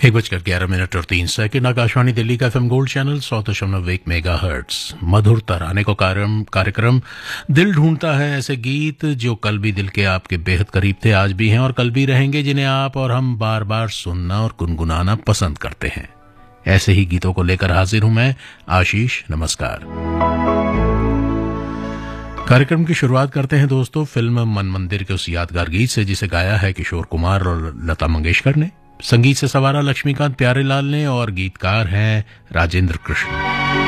1:11:03 आकाशवाणी दिल्ली का FM gold channel 100.1 megahertz मधुर तराने को कार्यक्रम दिल ढूंढता है ऐसे गीत जो कल भी दिल के आपके बेहद करीब थे, आज भी हैं और कल भी रहेंगे, जिन्हें आप और हम बार बार सुनना और गुनगुनाना पसंद करते हैं। ऐसे ही गीतों को लेकर हाजिर हूं मैं आशीष। नमस्कार। कार्यक्रम की शुरुआत करते हैं दोस्तों फिल्म मन मंदिर के उस यादगार गीत से जिसे गाया है किशोर कुमार और लता मंगेशकर ने। संगीत से सवारा लक्ष्मीकांत प्यारेलाल ने और गीतकार हैं राजेंद्र कृष्ण।